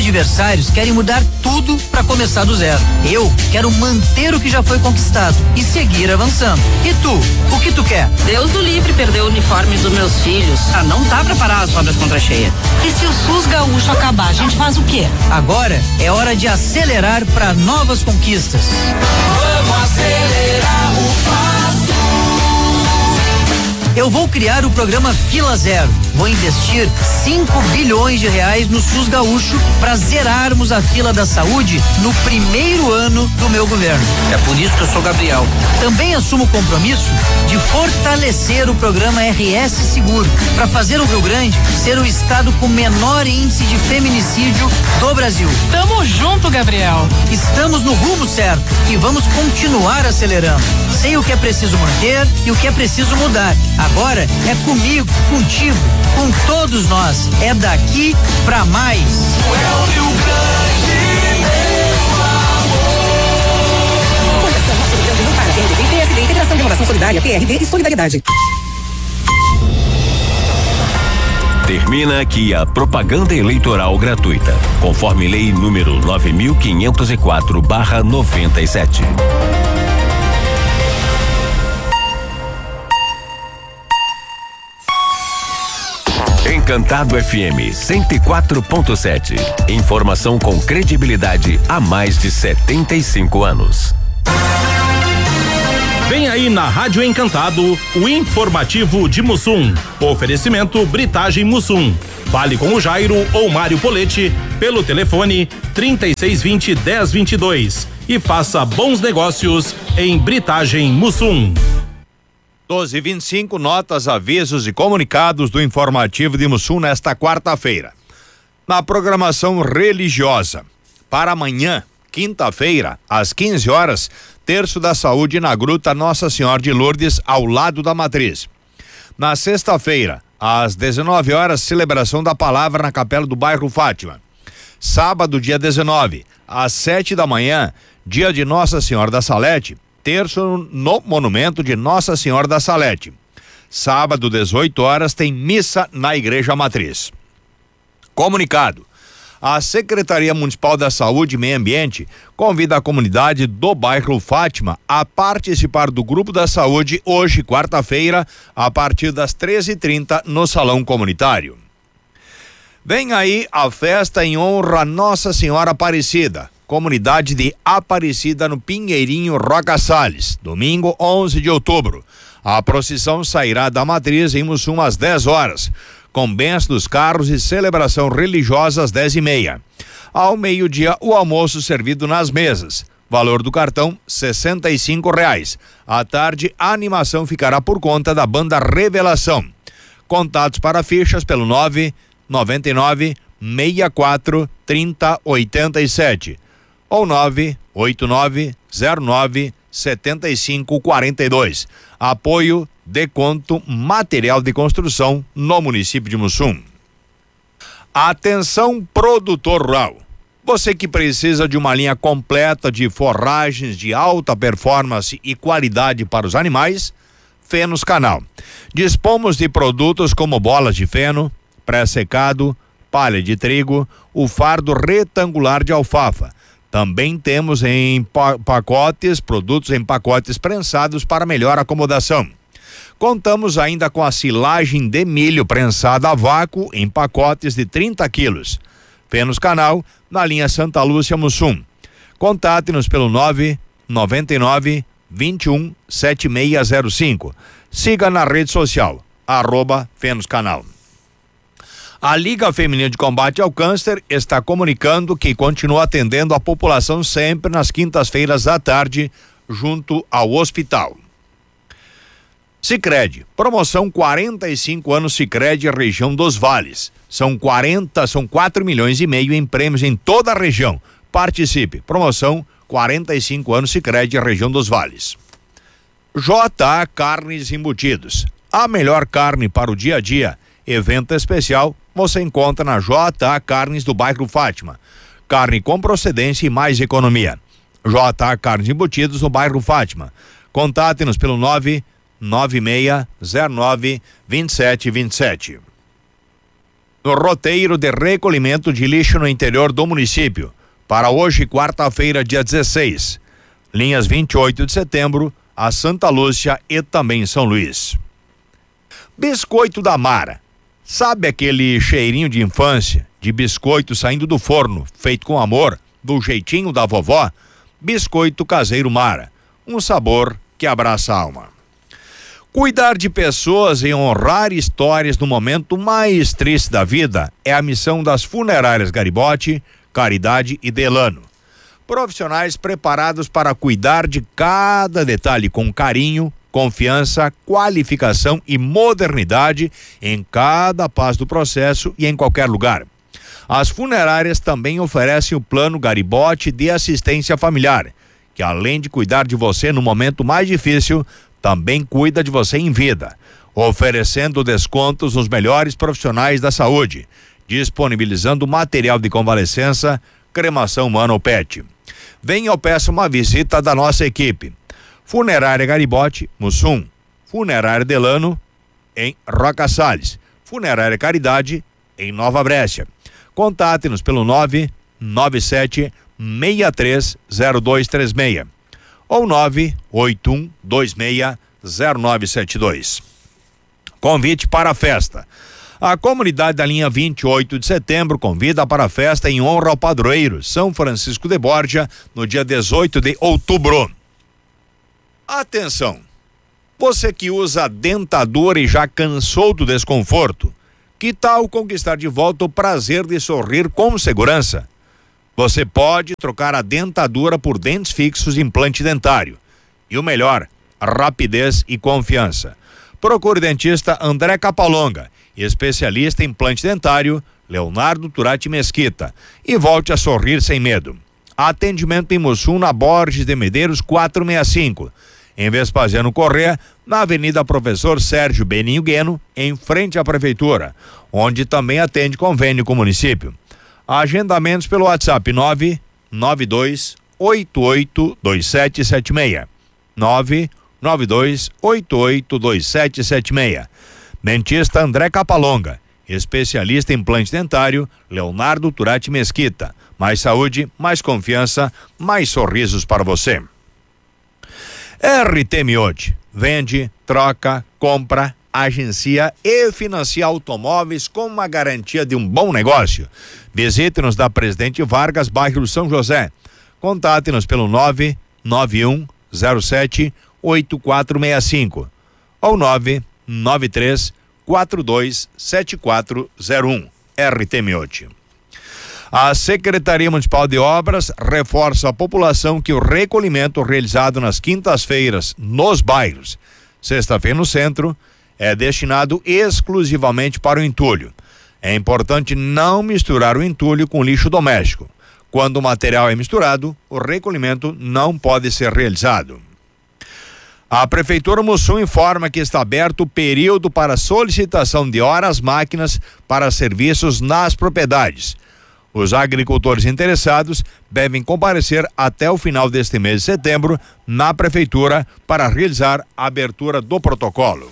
adversários querem mudar tudo para começar do zero. Eu quero manter o que já foi conquistado e seguir avançando. E tu, o que tu quer? Deus do livre perder o uniforme dos meus filhos. Não dá pra parar as obras contra a cheia. E se o SUS gaúcho acabar, a gente faz o quê? Agora é hora de acelerar para novas conquistas. Vamos acelerar o passo. Eu vou criar o programa Fila Zero. Vou investir 5 bilhões de reais no SUS gaúcho para zerarmos a fila da saúde no primeiro ano do meu governo. É por isso que eu sou Gabriel. Também assumo o compromisso de fortalecer o programa RS Seguro para fazer o Rio Grande ser o estado com menor índice de feminicídio do Brasil. Tamo junto, Gabriel. Estamos no rumo certo e vamos continuar acelerando. Sei o que é preciso manter e o que é preciso mudar. Agora é comigo, contigo, com todos nós. É daqui pra mais. É o Rio Grande, meu amor. Fundação Nosso Rio Grande não para. PRD, PSD, Integração de Inovação Solidária, PRD e Solidariedade. Termina aqui a propaganda eleitoral gratuita, conforme lei número 9504/97. Encantado FM 104.7. Informação com credibilidade há mais de 75 anos. Vem aí na Rádio Encantado o informativo de Mussum. Oferecimento Britagem Mussum. Fale com o Jairo ou Mário Polete pelo telefone 3620-1022 e faça bons negócios em Britagem Mussum. 12h25, notas, avisos e comunicados do informativo de Mussum nesta quarta-feira. Na programação religiosa, para amanhã, quinta-feira, às 15 horas, Terço da Saúde na Gruta Nossa Senhora de Lourdes, ao lado da Matriz. Na sexta-feira, às 19 horas, celebração da palavra na Capela do Bairro Fátima. Sábado, dia 19, às 7 da manhã, dia de Nossa Senhora da Salete, terço no Monumento de Nossa Senhora da Salete. Sábado, 18 horas, tem missa na Igreja Matriz. Comunicado. A Secretaria Municipal da Saúde e Meio Ambiente convida a comunidade do bairro Fátima a participar do Grupo da Saúde hoje, quarta-feira, a partir das 13h30 no Salão Comunitário. Vem aí a festa em honra a Nossa Senhora Aparecida. Comunidade de Aparecida no Pinheirinho Roca Salles, domingo 11 de outubro. A procissão sairá da Matriz em Mussum às 10 horas, com bênção dos carros e celebração religiosa às 10h30. Ao meio-dia, o almoço servido nas mesas. Valor do cartão R$65. À tarde, a animação ficará por conta da banda Revelação. Contatos para fichas pelo 999 64 30 87 ou 98909 7542. Apoio Desconto Material de Construção no município de Mussum. Atenção, produtor rural. Você que precisa de uma linha completa de forragens de alta performance e qualidade para os animais, Fenos Canal. Dispomos de produtos como bolas de feno, pré-secado, palha de trigo, o fardo retangular de alfafa. Também temos em produtos em pacotes prensados para melhor acomodação. Contamos ainda com a silagem de milho prensada a vácuo em pacotes de 30 quilos. Fenos Canal, na linha Santa Lúcia Mussum. Contate-nos pelo 999 21 7605. Siga na rede social, @Fenos Canal. A Liga Feminina de Combate ao Câncer está comunicando que continua atendendo a população sempre nas quintas-feiras à tarde, junto ao hospital. Sicredi, promoção 45 anos Sicredi, região dos Vales. São 4,5 milhões em prêmios em toda a região. Participe. Promoção 45 anos Sicredi, região dos Vales. JA Carnes Embutidos. A melhor carne para o dia a dia. Evento especial você encontra na JA Carnes do bairro Fátima. Carne com procedência e mais economia. JA Carnes Embutidos no bairro Fátima. Contate-nos pelo 99609 2727. no roteiro de recolhimento de lixo no interior do município, para hoje, quarta-feira, dia 16. Linhas 28 de setembro, a Santa Lúcia e também São Luís. Biscoito da Mara. Sabe aquele cheirinho de infância, de biscoito saindo do forno, feito com amor, do jeitinho da vovó? Biscoito caseiro Mara. Um sabor que abraça a alma. Cuidar de pessoas e honrar histórias no momento mais triste da vida é a missão das funerárias Garibotti, Caridade e Delano. Profissionais preparados para cuidar de cada detalhe com carinho, confiança, qualificação e modernidade em cada passo do processo e em qualquer lugar. As funerárias também oferecem o plano Garibotti de assistência familiar, que além de cuidar de você no momento mais difícil, também cuida de você em vida, oferecendo descontos nos melhores profissionais da saúde, disponibilizando material de convalescença, cremação humana ou PET. Venha ou peça uma visita da nossa equipe. Funerária Garibotti, Mussum. Funerária Delano, em Roca Salles. Funerária Caridade, em Nova Brécia. Contate-nos pelo 997-630236 ou 981260972. Convite para a festa. A comunidade da linha 28 de setembro convida para a festa em honra ao padroeiro São Francisco de Borja no dia 18 de outubro. Atenção! Você que usa dentadura e já cansou do desconforto, que tal conquistar de volta o prazer de sorrir com segurança? Você pode trocar a dentadura por dentes fixos e implante dentário. E o melhor, rapidez e confiança. Procure o dentista André Capalonga, especialista em implante dentário, Leonardo Turati Mesquita, e volte a sorrir sem medo. Atendimento em Mussum, na Borges de Medeiros 465. Em Vespasiano Corrêa, na Avenida Professor Sérgio Beninho Gueno, em frente à Prefeitura, onde também atende convênio com o município. Agendamentos pelo WhatsApp 992882776. 992882776. Dentista André Capalonga, especialista em implante dentário, Leonardo Turati Mesquita. Mais saúde, mais confiança, mais sorrisos para você. RT Miotti. Vende, troca, compra, agencia e financia automóveis com uma garantia de um bom negócio. Visite-nos da Presidente Vargas, bairro São José. Contate-nos pelo 99107-8465 ou 993-427401. RT Miotti. A Secretaria Municipal de Obras reforça a população que o recolhimento realizado nas quintas-feiras nos bairros, sexta-feira no centro, é destinado exclusivamente para o entulho. É importante não misturar o entulho com lixo doméstico. Quando o material é misturado, o recolhimento não pode ser realizado. A Prefeitura Mussum informa que está aberto o período para solicitação de horas máquinas para serviços nas propriedades. Os agricultores interessados devem comparecer até o final deste mês de setembro na Prefeitura para realizar a abertura do protocolo.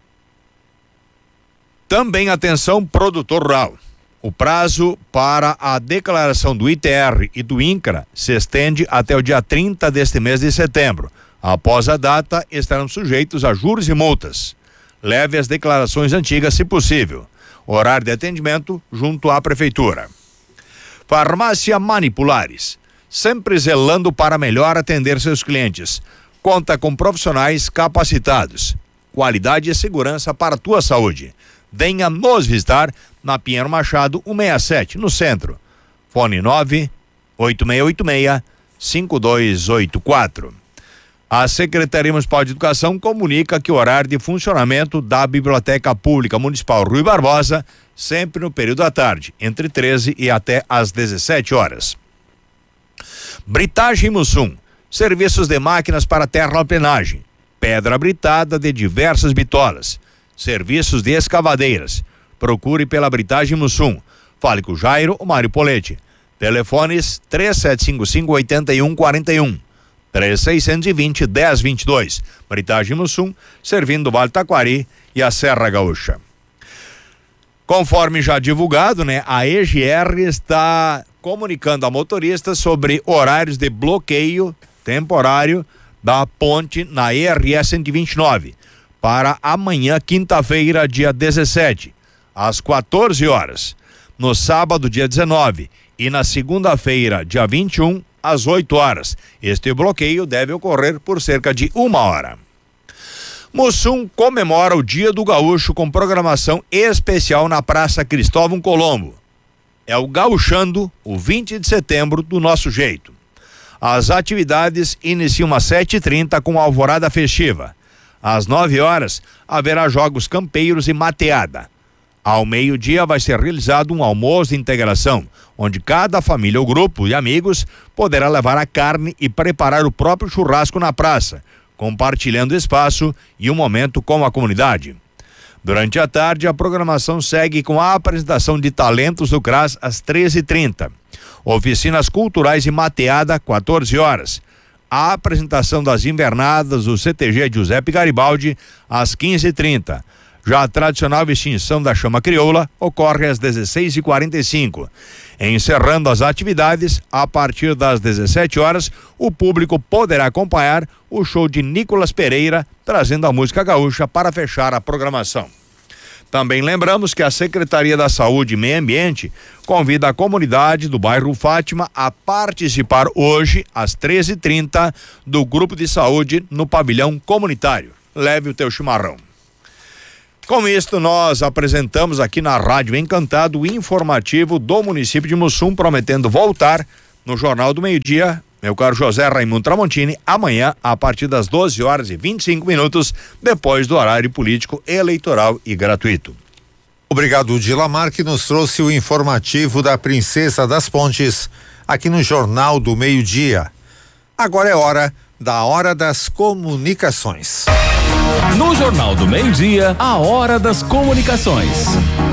Também atenção, produtor rural. O prazo para a declaração do ITR e do INCRA se estende até o dia 30 deste mês de setembro. Após a data, estarão sujeitos a juros e multas. Leve as declarações antigas, se possível. Horário de atendimento junto à Prefeitura. Farmácia Manipulares, sempre zelando para melhor atender seus clientes. Conta com profissionais capacitados. Qualidade e segurança para a tua saúde. Venha nos visitar na Pinheiro Machado 167, no centro. Fone 98686-5284. A Secretaria Municipal de Educação comunica que o horário de funcionamento da Biblioteca Pública Municipal Rui Barbosa sempre no período da tarde, entre 13 e até às 17 horas. Britagem Mussum, serviços de máquinas para terraplenagem, pedra britada de diversas bitolas, serviços de escavadeiras. Procure pela Britagem Mussum. Fale com o Jairo ou Mário Polete. Telefones 3755-8141. 3620-1022. Britagem Mussum, servindo o Vale Taquari e a Serra Gaúcha. Conforme já divulgado, né, a EGR está comunicando a motoristas sobre horários de bloqueio temporário da ponte na ERS 129 para amanhã, quinta-feira, dia 17, às 14 horas, no sábado, dia 19, e na segunda-feira, dia 21, às 8 horas. Este bloqueio deve ocorrer por cerca de 1 hora. Mussum comemora o Dia do Gaúcho com programação especial na Praça Cristóvão Colombo. É o Gauchando, o 20 de setembro, do nosso jeito. As atividades iniciam às 7h30 com a alvorada festiva. Às 9 horas, haverá jogos campeiros e mateada. Ao meio-dia vai ser realizado um almoço de integração, onde cada família ou grupo de amigos poderá levar a carne e preparar o próprio churrasco na praça, compartilhando espaço e um momento com a comunidade. Durante a tarde, a programação segue com a apresentação de talentos do CRAS às 13h30. Oficinas culturais e mateada, 14 horas. A apresentação das invernadas do CTG Giuseppe Garibaldi às 15h30. Já a tradicional extinção da chama crioula ocorre às 16h45. Encerrando as atividades, a partir das 17 horas, o público poderá acompanhar o show de Nicolas Pereira, trazendo a música gaúcha para fechar a programação. Também lembramos que a Secretaria da Saúde e Meio Ambiente convida a comunidade do bairro Fátima a participar hoje, às 13h30, do grupo de saúde no pavilhão comunitário. Leve o teu chimarrão. Com isto, nós apresentamos aqui na Rádio Encantado o informativo do município de Mussum, prometendo voltar no Jornal do Meio-Dia, meu caro José Raimundo Tramontini, amanhã a partir das 12h25, depois do horário político, eleitoral e gratuito. Obrigado, Dilamar, que nos trouxe o informativo da Princesa das Pontes aqui no Jornal do Meio-Dia. Agora é hora das comunicações. No Jornal do Meio-Dia, a hora das comunicações.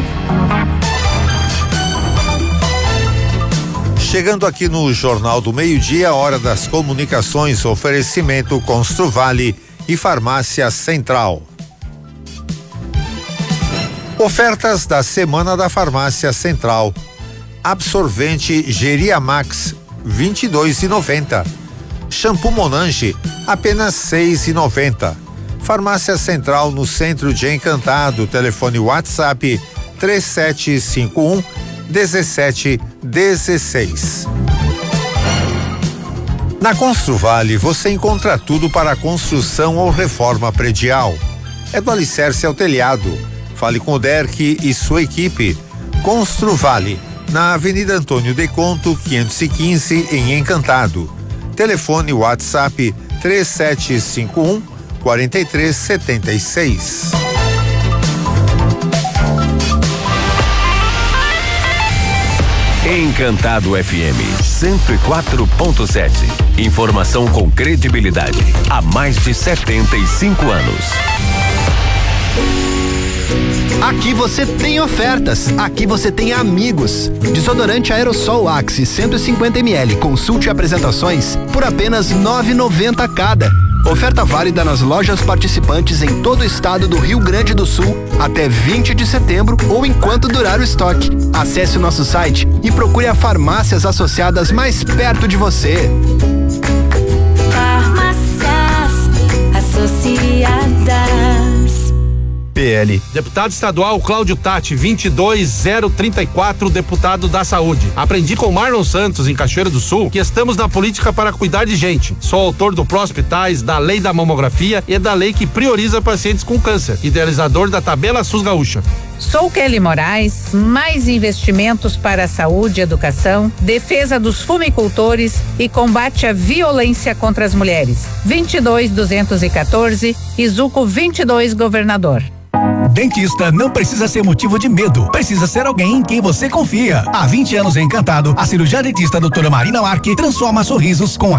Chegando aqui no Jornal do Meio-Dia, a hora das comunicações, oferecimento Construvale e Farmácia Central. Ofertas da Semana da Farmácia Central. Absorvente Geriamax, R$22,90. Shampoo Monange, apenas R$6,90. Farmácia Central no centro de Encantado, telefone WhatsApp 3751-1716. Na Construvale você encontra tudo para construção ou reforma predial. É do alicerce ao telhado. Fale com o Derck e sua equipe. Construvale, na Avenida Antônio de Conto, 515, em Encantado. Telefone WhatsApp 3751-4376. Encantado FM 104.7. Informação com credibilidade há mais de 75 anos. Aqui você tem ofertas, aqui você tem amigos. Desodorante Aerosol Axe 150 ml, consulte apresentações por apenas R$ 9,90 cada. Oferta válida nas lojas participantes em todo o estado do Rio Grande do Sul até 20 de setembro ou enquanto durar o estoque. Acesse o nosso site e procure as farmácias associadas mais perto de você. Farmácias associadas. PL. Deputado estadual Cláudio Tati, 22034, deputado da Saúde. Aprendi com Marlon Santos, em Cachoeira do Sul, que estamos na política para cuidar de gente. Sou autor do Pró-Hospitais, da Lei da Mamografia e da lei que prioriza pacientes com câncer. Idealizador da Tabela SUS Gaúcha. Sou Kelly Moraes, mais investimentos para a saúde e educação, defesa dos fumicultores e combate à violência contra as mulheres. 22214, Izuco 22, Governador. Dentista não precisa ser motivo de medo, precisa ser alguém em quem você confia. Há 20 anos em Encantado, a cirurgiã dentista doutora Marina Marque transforma sorrisos com a